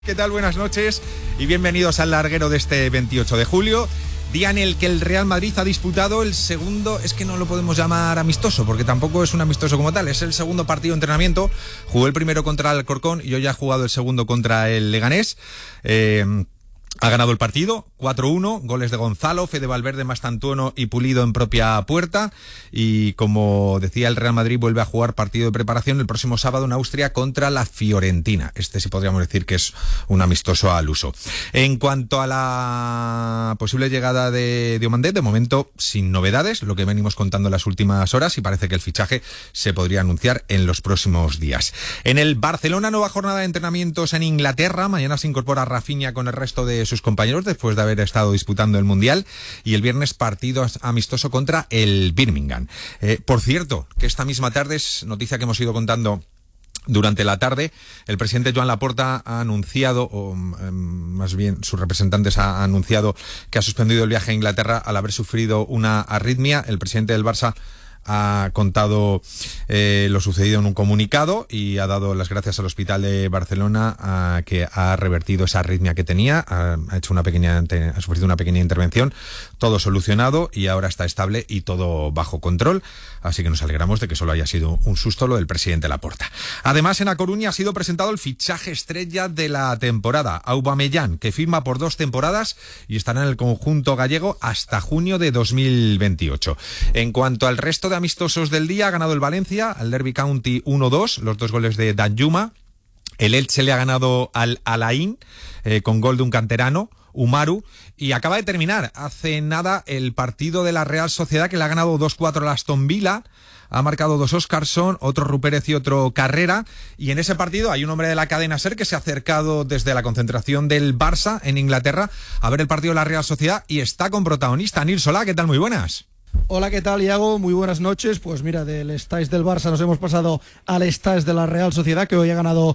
¿Qué tal? Buenas noches y bienvenidos al larguero de este 28 de julio, día en el que el Real Madrid ha disputado el segundo, es que no lo podemos llamar amistoso, porque tampoco es un amistoso como tal, es el segundo partido de entrenamiento. Jugó el primero contra el Alcorcón y hoy ha jugado el segundo contra el Leganés. Ha ganado el partido, 4-1, goles de Gonzalo, Fede Valverde, Mastantuono y Pulido en propia puerta. Y como decía, el Real Madrid vuelve a jugar partido de preparación el próximo sábado en Austria contra la Fiorentina. Este sí podríamos decir que es un amistoso al uso. En cuanto a la posible llegada de Diomandé, de momento sin novedades, lo que venimos contando en las últimas horas, y parece que el fichaje se podría anunciar en los próximos días. En el Barcelona, nueva jornada de entrenamientos en Inglaterra. Mañana se incorpora Rafinha con el resto de sus compañeros después de haber estado disputando el Mundial, y el viernes partido amistoso contra el Birmingham. Por cierto, que esta misma tarde, es noticia que hemos ido contando durante la tarde, el presidente Joan Laporta ha anunciado, o más bien sus representantes ha anunciado que ha suspendido el viaje a Inglaterra al haber sufrido una arritmia. El presidente del Barça ha contado lo sucedido en un comunicado y ha dado las gracias al Hospital de Barcelona, que ha revertido esa arritmia que tenía, ha sufrido una pequeña intervención, todo solucionado y ahora está estable y todo bajo control, así que nos alegramos de que solo haya sido un susto lo del presidente Laporta. Además, en A Coruña ha sido presentado el fichaje estrella de la temporada, Aubameyang, que firma por 2 temporadas y estará en el conjunto gallego hasta junio de 2028. En cuanto al resto de amistosos del día, ha ganado el Valencia al Derby County 1-2, los 2 goles de Danjuma. El Elche le ha ganado al Alain con gol de un canterano, Umaru, y acaba de terminar hace nada el partido de la Real Sociedad, que le ha ganado 2-4 al Aston Villa. Ha marcado 2 Óscarson, otro Rupérez y otro Carrera, y en ese partido hay un hombre de la cadena SER que se ha acercado desde la concentración del Barça en Inglaterra a ver el partido de la Real Sociedad y está con protagonista. Nil Solá, ¿qué tal? Muy buenas. Hola, ¿qué tal, Iago? Muy buenas noches. Pues mira, del estáis del Barça nos hemos pasado al estáis de la Real Sociedad, que hoy ha ganado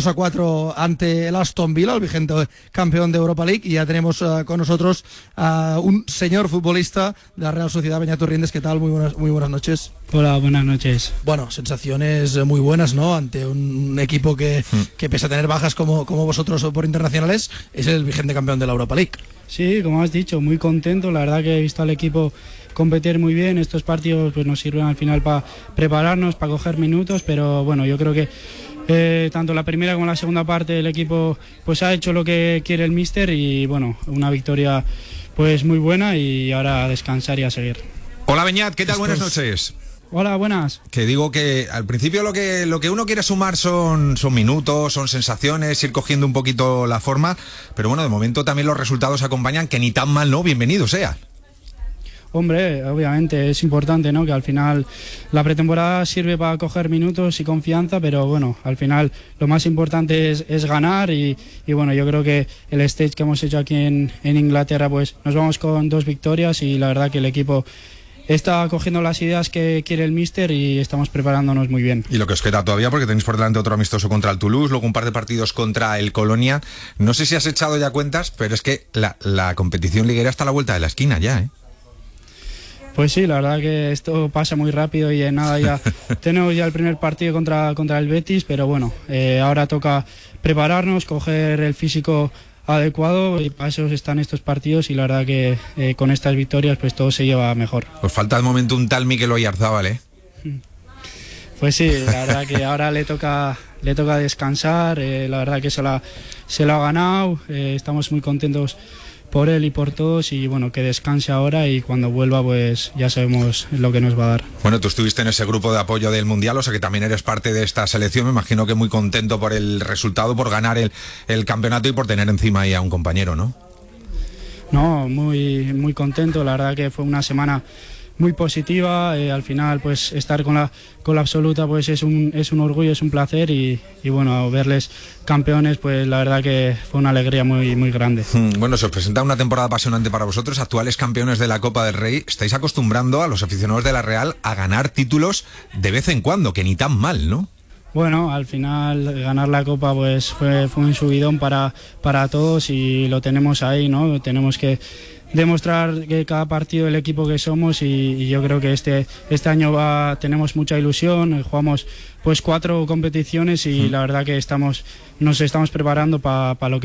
2-4 ante el Aston Villa, el vigente campeón de Europa League, y ya tenemos con nosotros a un señor futbolista de la Real Sociedad, Beñat Riendes. ¿Qué tal? Muy buenas noches. Hola, buenas noches. Bueno, sensaciones muy buenas, ¿no? Ante un equipo que pese a tener bajas como vosotros por internacionales, es el vigente campeón de la Europa League. Sí, como has dicho, muy contento. La verdad que he visto al equipo competir muy bien. Estos partidos pues nos sirven al final para prepararnos, para coger minutos, pero bueno, yo creo que tanto la primera como la segunda parte el equipo pues ha hecho lo que quiere el míster, y bueno, una victoria pues muy buena, y ahora a descansar y a seguir. Hola, Beñat, ¿qué tal? Buenas noches. Hola, buenas. Que digo que al principio lo que uno quiere sumar son minutos, son sensaciones, ir cogiendo un poquito la forma, pero bueno, de momento también los resultados acompañan, que ni tan mal, ¿no? Bienvenido sea. Hombre, obviamente es importante, ¿no? Que al final la pretemporada sirve para coger minutos y confianza, pero bueno, al final lo más importante es ganar, y bueno, yo creo que el stage que hemos hecho aquí en Inglaterra, pues nos vamos con 2 victorias, y la verdad que el equipo está cogiendo las ideas que quiere el míster y estamos preparándonos muy bien. Y lo que os queda todavía, porque tenéis por delante otro amistoso contra el Toulouse, luego un par de partidos contra el Colonia. No sé si has echado ya cuentas, pero es que la competición liguera está a la vuelta de la esquina ya, ¿eh? Pues sí, la verdad que esto pasa muy rápido, y en nada ya tenemos ya el primer partido contra el Betis, pero bueno, ahora toca prepararnos, coger el físico adecuado, y para eso están estos partidos, y la verdad que con estas victorias pues todo se lleva mejor. Os falta de momento un tal Mikel Oyarzabal, ¿eh? Pues sí, la verdad que ahora le toca descansar, la verdad que se lo ha ganado, estamos muy contentos por él y por todos, y bueno, que descanse ahora, y cuando vuelva pues ya sabemos lo que nos va a dar. Bueno, tú estuviste en ese grupo de apoyo del Mundial, o sea que también eres parte de esta selección. Me imagino que muy contento por el resultado, por ganar el campeonato y por tener encima ahí a un compañero, ¿no? No, muy contento. La verdad que fue una semana muy positiva, al final pues estar con la absoluta pues es un orgullo, es un placer, y bueno, verles campeones pues la verdad que fue una alegría muy grande. Bueno, se os presenta una temporada apasionante para vosotros, actuales campeones de la Copa del Rey. Estáis acostumbrando a los aficionados de la Real a ganar títulos de vez en cuando, que ni tan mal, ¿no? Bueno, al final ganar la Copa pues fue un subidón para todos y lo tenemos ahí, ¿no? Tenemos que demostrar que cada partido el equipo que somos y yo creo que este año tenemos mucha ilusión, jugamos pues 4 competiciones y la verdad que nos estamos preparando para lo que